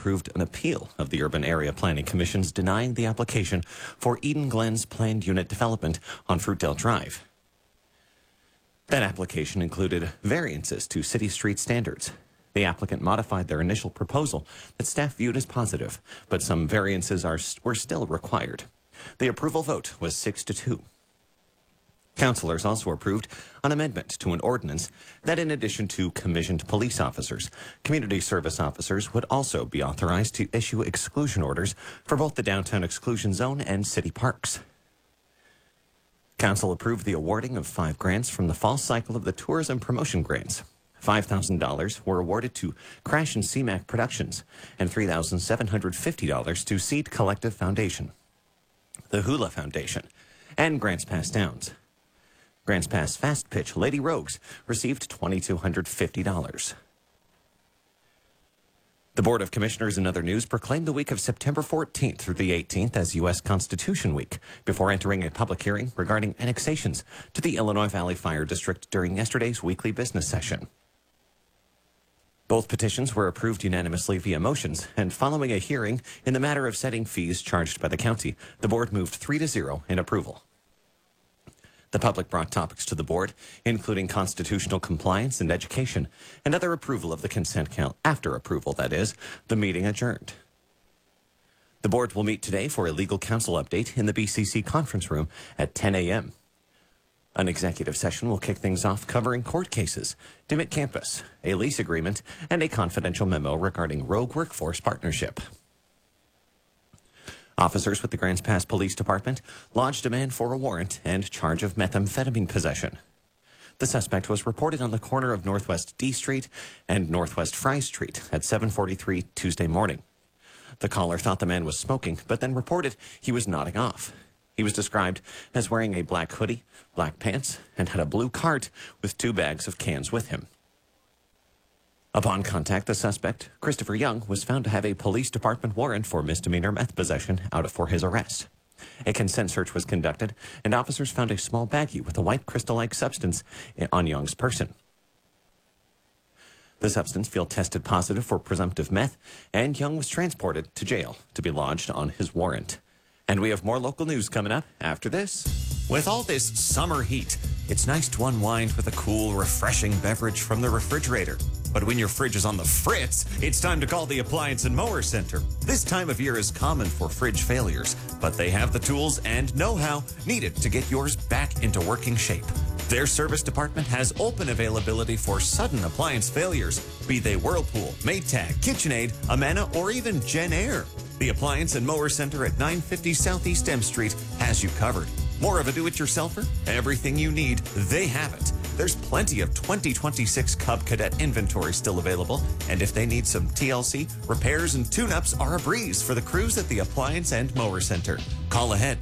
approved an appeal of the Urban Area Planning Commission's denying the application for Eden Glen's planned unit development on Fruitdale Drive. That application included variances to city street standards. The applicant modified their initial proposal that staff viewed as positive, but some variances were still required. The approval vote was 6-2. Councillors also approved an amendment to an ordinance that, in addition to commissioned police officers, community service officers would also be authorized to issue exclusion orders for both the downtown exclusion zone and city parks. Council approved the awarding of 5 grants from the fall cycle of the Tourism Promotion Grants. $5,000 were awarded to Crash and CMAC Productions and $3,750 to Seed Collective Foundation, the Hula Foundation, and Grants Pass Downs. Grants Pass Fast Pitch Lady Rogues received $2,250. The Board of Commissioners in other news proclaimed the week of September 14th through the 18th as U.S. Constitution Week before entering a public hearing regarding annexations to the Illinois Valley Fire District during yesterday's weekly business session. Both petitions were approved unanimously via motions, and following a hearing in the matter of setting fees charged by the county, the board moved 3-0 in approval. The public brought topics to the board, including constitutional compliance and education, and other approval of the consent count. After approval, that is, the meeting adjourned. The board will meet today for a legal counsel update in the BCC conference room at 10 a.m. An executive session will kick things off covering court cases, DeMitt campus, a lease agreement, and a confidential memo regarding Rogue Workforce Partnership. Officers with the Grants Pass Police Department lodged demand for a warrant and charge of methamphetamine possession. The suspect was reported on the corner of Northwest D Street and Northwest Fry Street at 7:43 Tuesday morning. The caller thought the man was smoking, but then reported he was nodding off. He was described as wearing a black hoodie, black pants, and had a blue cart with 2 bags of cans with him. Upon contact, the suspect, Christopher Young, was found to have a police department warrant for misdemeanor meth possession out for his arrest. A consent search was conducted, and officers found a small baggie with a white crystal-like substance on Young's person. The substance field tested positive for presumptive meth, and Young was transported to jail to be lodged on his warrant. And we have more local news coming up after this. With all this summer heat, it's nice to unwind with a cool, refreshing beverage from the refrigerator. But when your fridge is on the fritz, it's time to call the Appliance and Mower Center. This time of year is common for fridge failures, but they have the tools and know-how needed to get yours back into working shape. Their service department has open availability for sudden appliance failures, be they Whirlpool, Maytag, KitchenAid, Amana, or even JennAir. The Appliance and Mower Center at 950 Southeast M Street has you covered. More of a do-it-yourselfer? Everything you need, they have it. There's plenty of 2026 Cub Cadet inventory still available, and if they need some TLC, repairs and tune-ups are a breeze for the crews at the Appliance and Mower Center. Call ahead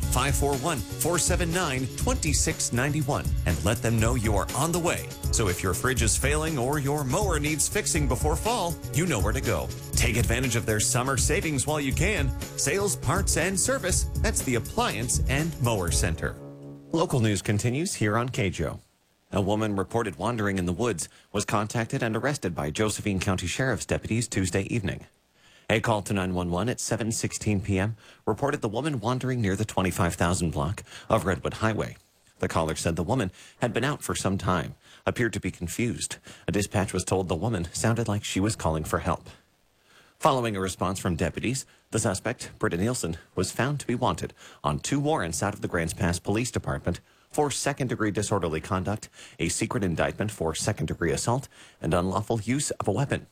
541-479-2691 and let them know you are on the way. So if your fridge is failing or your mower needs fixing before fall, you know where to go. Take advantage of their summer savings while you can. Sales, parts, and service. That's the Appliance and Mower Center. Local news continues here on KJO. A woman reported wandering in the woods was contacted and arrested by Josephine County Sheriff's deputies Tuesday evening. A call to 911 at 7:16 p.m. reported the woman wandering near the 25,000 block of Redwood Highway. The caller said the woman had been out for some time, appeared to be confused. A dispatch was told the woman sounded like she was calling for help. Following a response from deputies, the suspect, Britta Nielsen, was found to be wanted on 2 warrants out of the Grants Pass Police Department for second-degree disorderly conduct, a secret indictment for second-degree assault, and unlawful use of a weapon.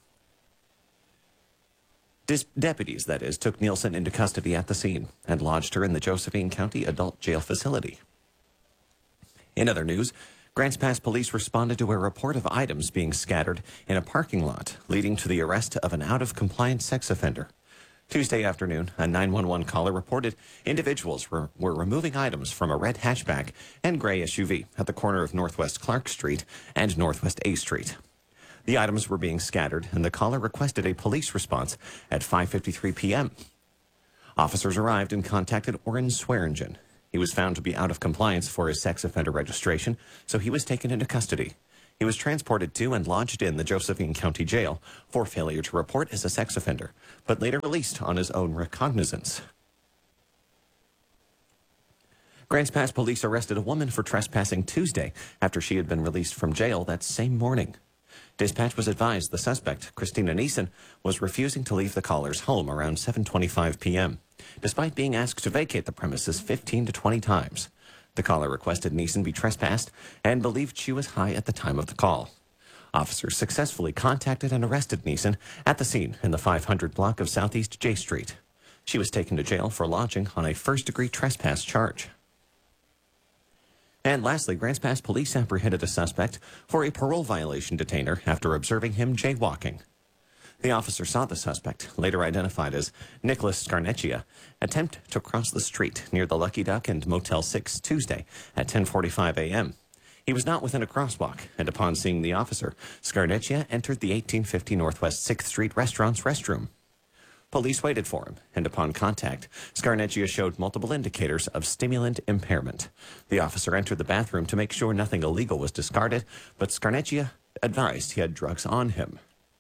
Deputies, that is, took Nielsen into custody at the scene and lodged her in the Josephine County Adult Jail Facility. In other news, Grants Pass police responded to a report of items being scattered in a parking lot, leading to the arrest of an out-of-compliance sex offender. Tuesday afternoon, a 911 caller reported individuals were removing items from a red hatchback and gray SUV at the corner of Northwest Clark Street and Northwest A Street. The items were being scattered, and the caller requested a police response at 5:53 p.m. Officers arrived and contacted Oren Swearingen. He was found to be out of compliance for his sex offender registration, so he was taken into custody. He was transported to and lodged in the Josephine County Jail for failure to report as a sex offender, but later released on his own recognizance. Grants Pass police arrested a woman for trespassing Tuesday after she had been released from jail that same morning. Dispatch was advised the suspect, Christina Neeson, was refusing to leave the caller's home around 7:25 p.m., despite being asked to vacate the premises 15 to 20 times. The caller requested Neeson be trespassed and believed she was high at the time of the call. Officers successfully contacted and arrested Neeson at the scene in the 500 block of Southeast J Street. She was taken to jail for lodging on a first-degree trespass charge. And lastly, Grants Pass police apprehended a suspect for a parole violation detainer after observing him jaywalking. The officer saw the suspect, later identified as Nicholas Scarnecchia, attempt to cross the street near the Lucky Duck and Motel 6 Tuesday at 10:45 a.m. He was not within a crosswalk, and upon seeing the officer, Scarnecchia entered the 1850 Northwest 6th Street restaurant's restroom. Police waited for him, and upon contact, Scarnecchia showed multiple indicators of stimulant impairment. The officer entered the bathroom to make sure nothing illegal was discarded, but Scarnecchia advised he had drugs on him.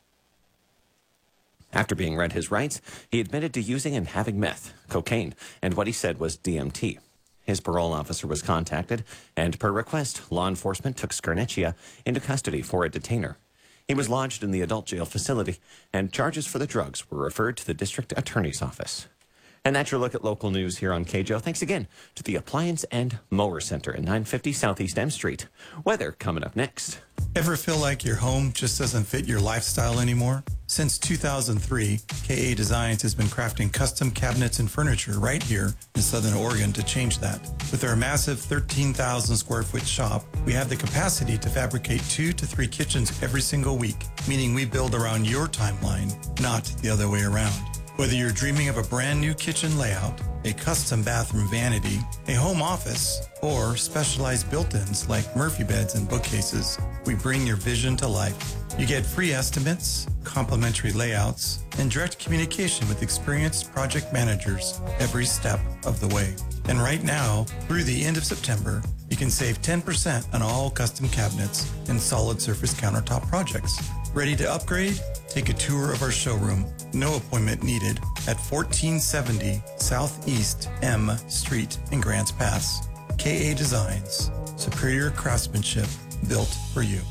After being read his rights, he admitted to using and having meth, cocaine, and what he said was DMT. His parole officer was contacted, and per request, law enforcement took Scarnecchia into custody for a detainer. He was lodged in the adult jail facility, and charges for the drugs were referred to the district attorney's office. And that's your look at local news here on KJO. Thanks again to the Appliance and Mower Center at 950 Southeast M Street. Weather coming up next. Ever feel like your home just doesn't fit your lifestyle anymore? Since 2003, KA Designs has been crafting custom cabinets and furniture right here in Southern Oregon to change that. With our massive 13,000 square foot shop, we have the capacity to fabricate 2 to 3 kitchens every single week, meaning we build around your timeline, not the other way around. Whether you're dreaming of a brand new kitchen layout, a custom bathroom vanity, a home office, or specialized built-ins like Murphy beds and bookcases, we bring your vision to life. You get free estimates, complimentary layouts, and direct communication with experienced project managers every step of the way. And right now, through the end of September, you can save 10% on all custom cabinets and solid surface countertop projects. Ready to upgrade? Take a tour of our showroom. No appointment needed at 1470 Southeast M Street in Grants Pass. KA Designs. Superior craftsmanship built for you.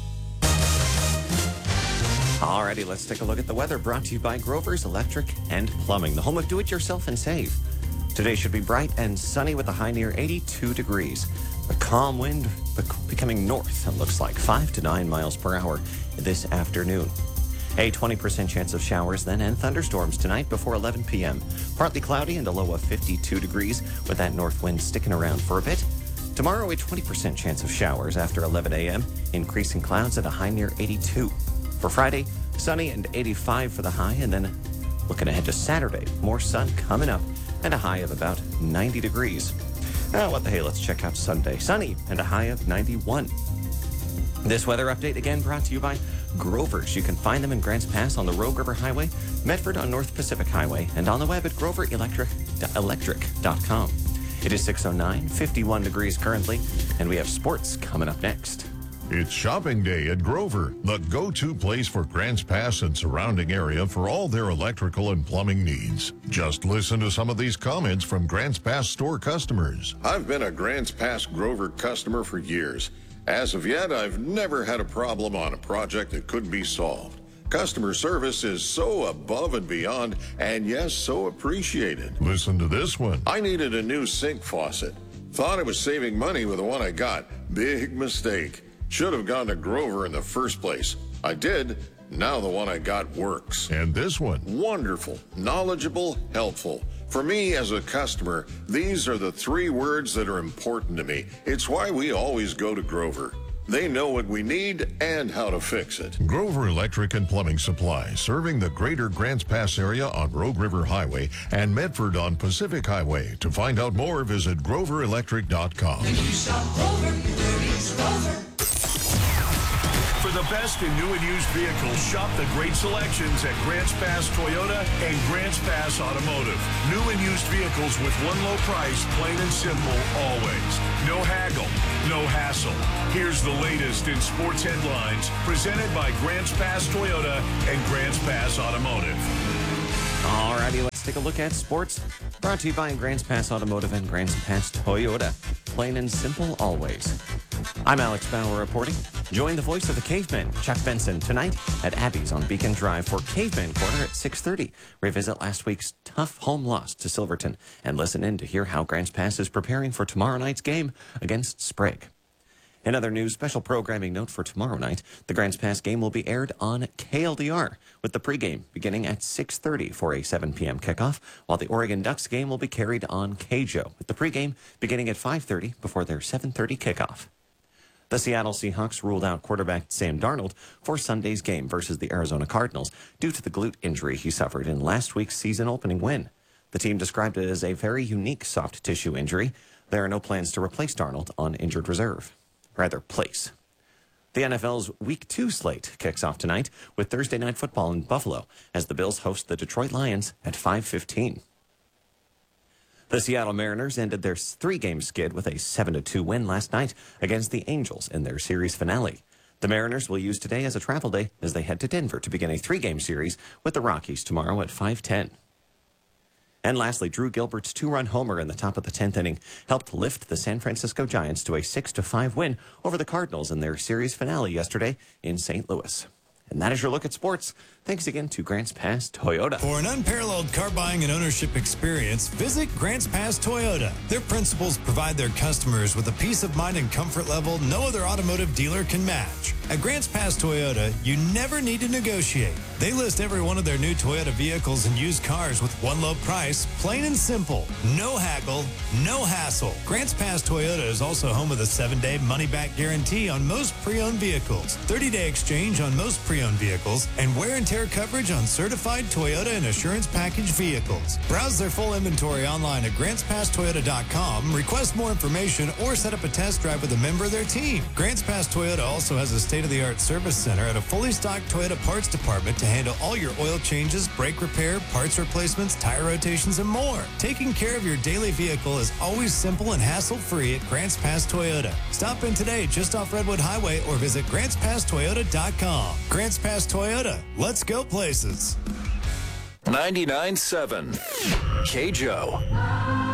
Alrighty, let's take a look at the weather brought to you by Grover's Electric and Plumbing, the home of do-it-yourself and save. Today should be bright and sunny with a high near 82 degrees. A calm wind becoming north, it looks like 5 to 9 miles per hour this afternoon. A 20% chance of showers then and thunderstorms tonight before 11 p.m. Partly cloudy and a low of 52 degrees with that north wind sticking around for a bit. Tomorrow, a 20% chance of showers after 11 a.m., increasing clouds at a high near 82. For Friday, sunny and 85 for the high, and then looking ahead to Saturday, more sun coming up and a high of about 90 degrees. What the hey, let's check out Sunday. Sunny and a high of 91. This weather update again brought to you by Grover's. You can find them in Grants Pass on the Rogue River Highway, Medford on North Pacific Highway, and on the web at groverelectric.com. It is 6:09, 51 degrees currently, and we have sports coming up next. It's shopping day at Grover, the go-to place for Grants Pass and surrounding area for all their electrical and plumbing needs. Just listen to some of these comments from Grants Pass store customers. I've been a Grants Pass Grover customer for years. As of yet, I've never had a problem on a project that couldn't be solved. Customer service is so above and beyond, and yes, so appreciated. Listen to this one. I needed a new sink faucet. Thought I was saving money with the one I got. Big mistake. Should have gone to Grover in the first place. I did. Now the one I got works. And this one. Wonderful, knowledgeable, helpful. For me as a customer, these are the 3 words that are important to me. It's why we always go to Grover. They know what we need and how to fix it. Grover Electric and Plumbing Supply, serving the greater Grants Pass area on Rogue River Highway and Medford on Pacific Highway. To find out more, visit groverelectric.com. When you shop Grover, where is Grover? For the best in new and used vehicles, shop the great selections at Grants Pass Toyota and Grants Pass Automotive. New and used vehicles with one low price, plain and simple, always. No haggle, no hassle. Here's the latest in sports headlines, presented by Grants Pass Toyota and Grants Pass Automotive. Alrighty, let's take a look at sports. Brought to you by Grants Pass Automotive and Grants Pass Toyota. Plain and simple, always. I'm Alex Bauer reporting. Join the voice of the Cavemen, Chuck Benson, tonight at Abby's on Beacon Drive for Caveman Corner at 6:30. Revisit last week's tough home loss to Silverton and listen in to hear how Grants Pass is preparing for tomorrow night's game against Sprague. In other news, special programming note for tomorrow night. The Grants Pass game will be aired on KLDR, with the pregame beginning at 6:30 for a 7 p.m. kickoff, while the Oregon Ducks game will be carried on KJO, with the pregame beginning at 5:30 before their 7:30 kickoff. The Seattle Seahawks ruled out quarterback Sam Darnold for Sunday's game versus the Arizona Cardinals due to the glute injury he suffered in last week's season-opening win. The team described it as a very unique soft tissue injury. There are no plans to replace Darnold on injured reserve. Rather, place. The NFL's Week 2 slate kicks off tonight with Thursday Night Football in Buffalo as the Bills host the Detroit Lions at 5:15. The Seattle Mariners ended their 3-game skid with a 7-2 win last night against the Angels in their series finale. The Mariners will use today as a travel day as they head to Denver to begin a 3-game series with the Rockies tomorrow at 5:10. And lastly, Drew Gilbert's 2-run homer in the top of the 10th inning helped lift the San Francisco Giants to a 6-5 win over the Cardinals in their series finale yesterday in St. Louis. And that is your look at sports. Thanks again to Grants Pass Toyota. For an unparalleled car buying and ownership experience, visit Grants Pass Toyota. Their principals provide their customers with a peace of mind and comfort level no other automotive dealer can match. At Grants Pass Toyota, you never need to negotiate. They list every one of their new Toyota vehicles and used cars with one low price, plain and simple. No haggle, no hassle. Grants Pass Toyota is also home of a 7-day money-back guarantee on most pre-owned vehicles, 30-day exchange on most pre-owned vehicles, and wear and tear coverage on certified Toyota and Assurance Package vehicles. Browse their full inventory online at GrantsPassToyota.com, request more information, or set up a test drive with a member of their team. Grants Pass Toyota also has a state-of-the-art service center at a fully stocked Toyota parts department to handle all your oil changes, brake repair, parts replacements, tire rotations, and more. Taking care of your daily vehicle is always simple and hassle-free at Grants Pass Toyota. Stop in today just off Redwood Highway or visit GrantsPassToyota.com. Grants Pass Toyota. Let's go places. 99.7 KJO.